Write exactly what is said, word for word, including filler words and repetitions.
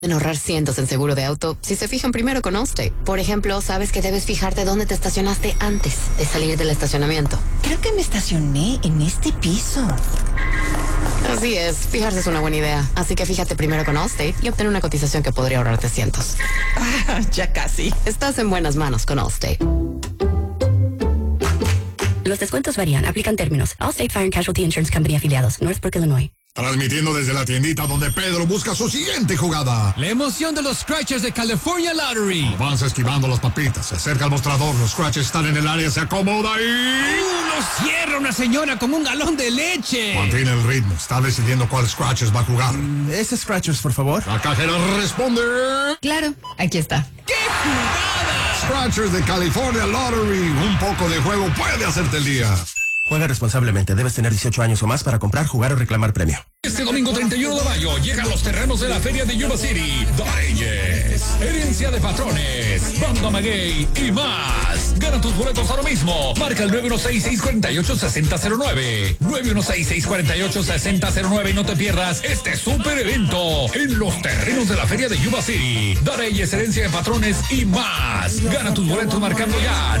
En ahorrar cientos en seguro de auto si se fijan primero con Allstate. Por ejemplo, sabes que debes fijarte dónde te estacionaste antes de salir del estacionamiento. Creo que me estacioné en este piso. Así es, fijarse es una buena idea. Así que fíjate primero con Allstate y obtén una cotización que podría ahorrarte cientos. Ah, ya casi. Estás en buenas manos con Allstate. Los descuentos varían, aplican términos. Allstate Fire and Casualty Insurance Company afiliados, Northbrook, Illinois. Transmitiendo desde la tiendita donde Pedro busca su siguiente jugada. La emoción de los Scratchers de California Lottery. Avanza esquivando las papitas, se acerca al mostrador, los Scratchers están en el área, se acomoda y... ¡Uh! ¡Lo cierra una señora con un galón de leche! Mantiene el ritmo, está decidiendo cuál Scratchers va a jugar. Ese Scratchers, por favor. La cajera responde... Claro, aquí está. ¡Qué jugada! Scratchers de California Lottery. Un poco de juego puede hacerte el día. Juega responsablemente. Debes tener dieciocho años o más para comprar, jugar o reclamar premio. Este domingo treinta y uno de mayo llegan los terrenos de la Feria de Yuba City. Dareyes, Herencia de Patrones, Banda Maguey y más. Gana tus boletos ahora mismo. Marca el nueve uno seis, seis cuatro ocho, seis cero cero nueve. nueve uno seis, seis cuatro ocho, seis cero cero nueve y no te pierdas este super evento en los terrenos de la Feria de Yuba City. Dareyes, Herencia de Patrones y más. Gana tus boletos marcando ya